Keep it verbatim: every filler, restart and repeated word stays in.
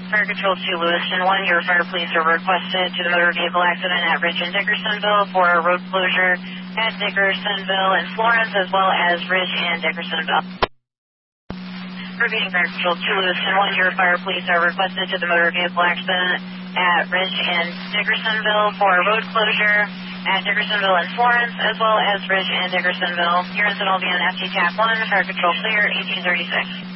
Fire Control two, Lewiston one, your fire police are requested to the motor vehicle accident at Ridge and Dickersonville for a road closure at Dickersonville and Florence, as well as Ridge and Dickersonville. Repeating, Fire Control two, Lewiston one, your fire police are requested to the motor vehicle accident at Ridge and Dickersonville for a road closure at Dickersonville and Florence, as well as Ridge and Dickersonville. Your incident will be on F T TAP one, Fire Control clear, eighteen thirty-six.